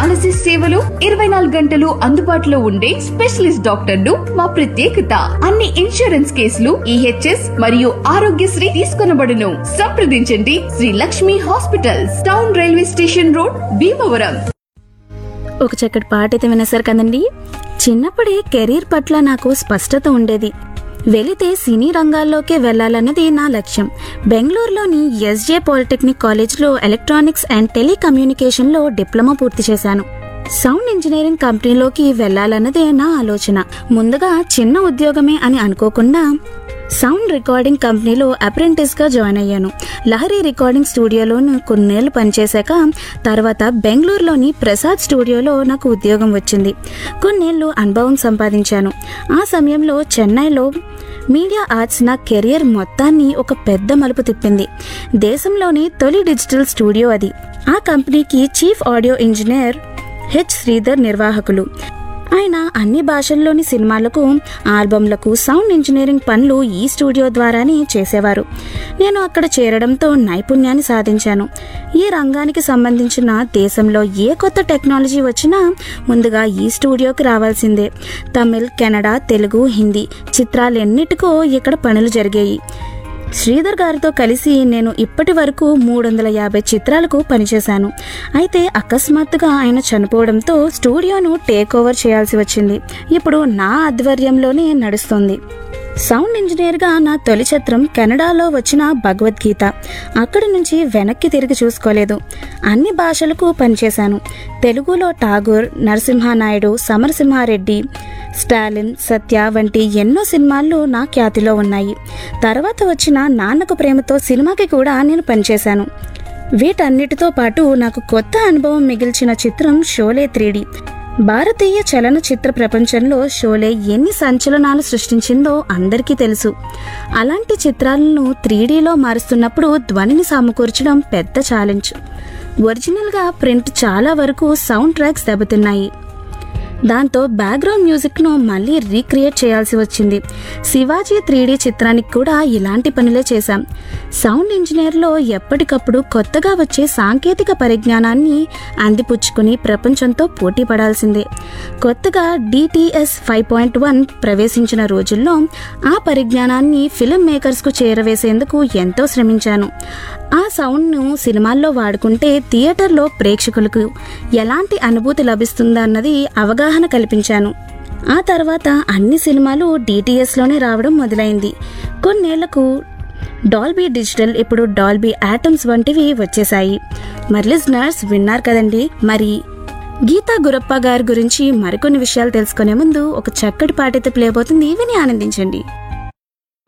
Dialysis సేవలు 24 గంటలు అందుబాటులో ఉండే స్పెషలిస్ట్ డాక్టర్లు మా ప్రత్యేకత. అన్ని ఇన్సూరెన్స్ కేసులు ఈహెచ్ఎస్ మరియు ఆరోగ్యశ్రీ తీసుకొనబడును. సంప్రదించండి Shri Lakshmi hospitals, town railway station road, Bhimavaram. ఒక చక్కటి పాట అయితే వినేశారు కదండి. చిన్నప్పుడే కెరీర్ పట్ల నాకు స్పష్టత ఉండేది. వెళితే సినీ రంగాల్లోకే వెళ్లాలన్నది నా లక్ష్యం. బెంగళూరులోని ఎస్జే పాలిటెక్నిక్ కాలేజ్లో ఎలక్ట్రానిక్స్ అండ్ టెలికమ్యూనికేషన్లో డిప్లొమా పూర్తి చేశాను. సౌండ్ ఇంజనీరింగ్ కంపెనీలోకి వెళ్లాలన్నదే నా ఆలోచన. ముందుగా చిన్న ఉద్యోగమే అని అనుకోకుండా సౌండ్ రికార్డింగ్ కంపెనీలో అప్రెంటిస్ గా జాయిన్ అయ్యాను. లహరి రికార్డింగ్ స్టూడియోలోను కొన్నేళ్లు పనిచేశాక తర్వాత బెంగళూరులోని ప్రసాద్ స్టూడియోలో నాకు ఉద్యోగం వచ్చింది. కొన్నేళ్లు అనుభవం సంపాదించాను. ఆ సమయంలో చెన్నైలో మీడియా ఆర్ట్స్ నా కెరియర్ మొత్తాన్ని ఒక పెద్ద మలుపు తిప్పింది. దేశంలోని తొలి డిజిటల్ స్టూడియో అది. ఆ కంపెనీకి chief audio engineer H Sridhar నిర్వాహకులు. ఆయన అన్ని భాషల్లోని సినిమాలకు, ఆల్బమ్లకు సౌండ్ ఇంజనీరింగ్ పనులు ఈ స్టూడియో ద్వారానే చేసేవారు. నేను అక్కడ చేరడంతో నైపుణ్యాన్ని సాధించాను. ఈ రంగానికి సంబంధించిన దేశంలో ఏ కొత్త టెక్నాలజీ వచ్చినా ముందుగా ఈ స్టూడియోకి రావాల్సిందే. తమిళ్, కన్నడ, తెలుగు, హిందీ చిత్రాలెన్నిటికో ఇక్కడ పనులు జరిగాయి. శ్రీధర్ గారితో కలిసి నేను ఇప్పటి వరకు 350 చిత్రాలకు పనిచేశాను. అయితే అకస్మాత్తుగా ఆయన చనిపోవడంతో స్టూడియోను టేక్ ఓవర్ చేయాల్సి వచ్చింది. ఇప్పుడు నా ఆధ్వర్యంలోనే నడుస్తుంది. సౌండ్ ఇంజనీర్గా నా తొలి చిత్రం కెనడాలో వచ్చిన భగవద్గీత. అక్కడి నుంచి వెనక్కి తిరిగి చూసుకోలేదు. అన్ని భాషలకు పనిచేశాను. తెలుగులో ఠాగూర్, నరసింహానాయుడు, సమరసింహారెడ్డి, స్టాలిన్, సత్య వంటి ఎన్నో సినిమాల్లో నా ఖ్యాతిలో ఉన్నాయి. తర్వాత వచ్చిన నాన్నకు ప్రేమతో సినిమాకి కూడా నేను పనిచేశాను. వీటన్నిటితో పాటు నాకు కొత్త అనుభవం మిగిల్చిన చిత్రం షోలే 3D. భారతీయ చలనచిత్ర ప్రపంచంలో షోలే ఎన్ని సంచలనాలు సృష్టించిందో అందరికీ తెలుసు. అలాంటి చిత్రాలను 3Dలో మారుస్తున్నప్పుడు ధ్వనిని సమకూర్చడం పెద్ద ఛాలెంజ్. ఒరిజినల్గా ప్రింట్ చాలా వరకు సౌండ్ ట్రాక్స్ దెబ్బతిన్నాయి. దాంతో బ్యాక్గ్రౌండ్ మ్యూజిక్ను మళ్ళీ రీక్రియేట్ చేయాల్సి వచ్చింది. శివాజీ 3D చిత్రానికి కూడా ఇలాంటి పనులే చేశాం. సౌండ్ ఇంజనీర్లో ఎప్పటికప్పుడు కొత్తగా వచ్చే సాంకేతిక పరిజ్ఞానాన్ని అందిపుచ్చుకుని ప్రపంచంతో పోటీ పడాల్సిందే. కొత్తగా DTS 5.1 ప్రవేశించిన రోజుల్లో ఆ పరిజ్ఞానాన్ని ఫిల్మ్ మేకర్స్కు చేరవేసేందుకు ఎంతో శ్రమించాను. ఆ సౌండ్ను సినిమాల్లో వాడుకుంటే థియేటర్లో ప్రేక్షకులకు ఎలాంటి అనుభూతి లభిస్తుందన్నది అవగాహన కల్పించాను. ఆ తర్వాత అన్ని సినిమాలు DTSలోనే రావడం మొదలైంది. కొన్నేళ్లకు డాల్బీ డిజిటల్, ఇప్పుడు డాల్బీ ఆటమ్స్ వంటివి వచ్చేశాయి. మరి లిజనర్స్ విన్నారు కదండి. మరి గీతా గురప్ప గారి గురించి మరికొన్ని విషయాలు తెలుసుకునే ముందు ఒక చక్కటి పాట అయితే ప్లే అవుతుంది, విని ఆనందించండి.